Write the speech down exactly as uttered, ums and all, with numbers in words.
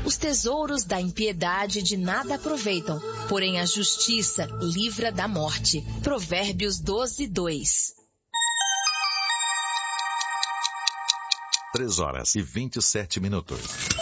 Os tesouros da impiedade de nada aproveitam, porém a justiça livra da morte. Provérbios doze, dois. Três horas e vinte e sete minutos.